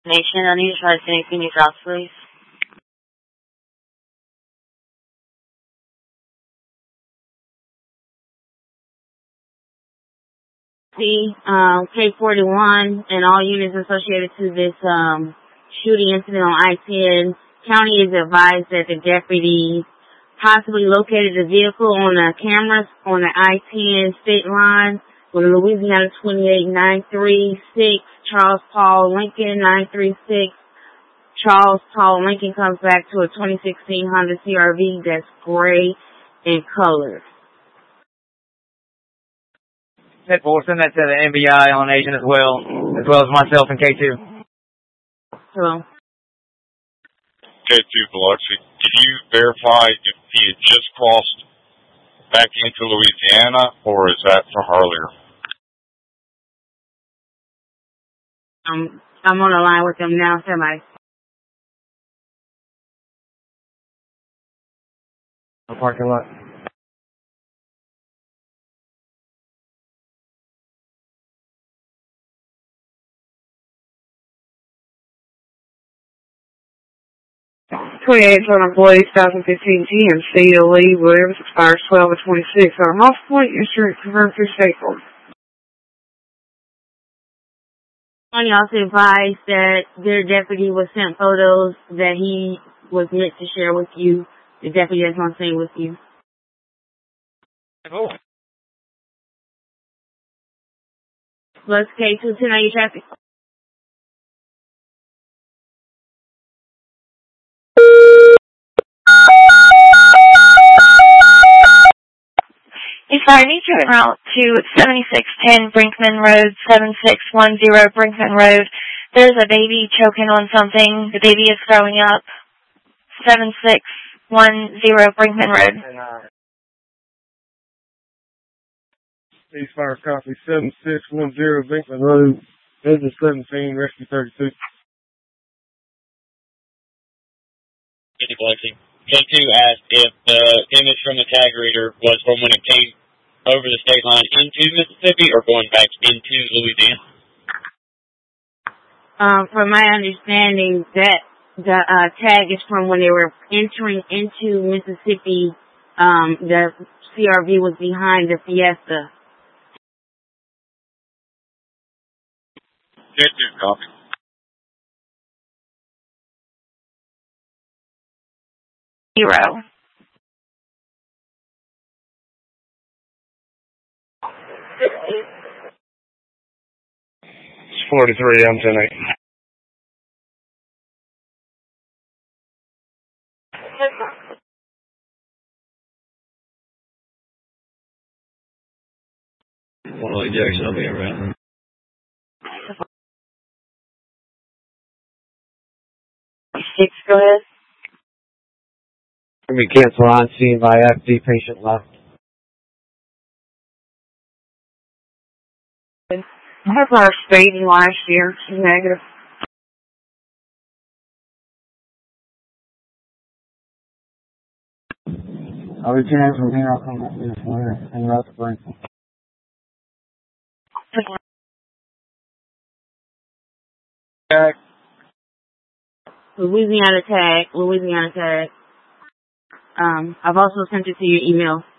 Nation, I need to try to see anything you got, please. K41 and all units associated to this shooting incident on I-10. County is advised that the deputy possibly located the vehicle on the cameras on the I-10 state line with Louisiana 28936, Charles Paul Lincoln 936. Charles Paul Lincoln comes back to a 2016 Honda CRV that's gray in color. 10-4, send that to the NBI on Asian as well as myself and K2. Hello. K2 Biloxi, can you verify if he had just crossed back into Louisiana, or is that from earlier? I'm on the line with them now, somebody. The parking lot. On employee 2015 GMC to leave, whatever expires 12/26. Our most point insurance confirmed through State Farm. County also advised that their deputy was sent photos that he was meant to share with you. The deputy that's on scene with you. Oh. Plus K2 1090 traffic. Yes, I need you en route to 7610 Brinkman Road, 7610 Brinkman Road. There's a baby choking on something. The baby is throwing up. 7610 Brinkman Road. Ceasefire copy 7610 Brinkman Road. Engine 17, rescue 32. K2 asked if the image from the tag reader was from when it came over the state line into Mississippi or going back into Louisiana. From my understanding, that the tag is from when they were entering into Mississippi. The CRV was behind the Fiesta. K2 copy. Zero. It's 43, I'm 10-8. Well, Jackson, I'll be around. Go ahead. Let me cancel on scene by FD patient left. I have our speeding last year. She's negative. I'll return from here. I'll come back to this one and route to Brinkman. Tag. Louisiana tag. I've also sent it to your email.